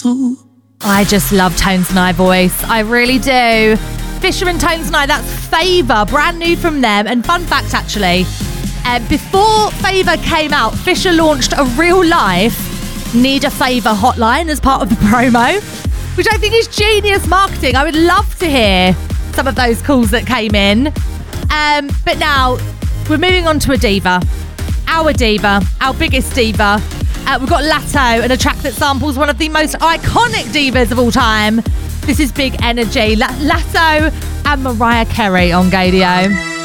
I just love Tones and I voice. I really do. Fisher and Tones and I, that's Favour, brand new from them. And fun fact, actually, before Favour came out, Fisher launched a real-life Need a Favour hotline as part of the promo, which I think is genius marketing. I would love to hear some of those calls that came in. But now, we're moving on to a diva. Our diva, our biggest diva. We've got Latto and a track that samples one of the most iconic divas of all time. This is Big Energy. Latto and Mariah Carey on Gaydio.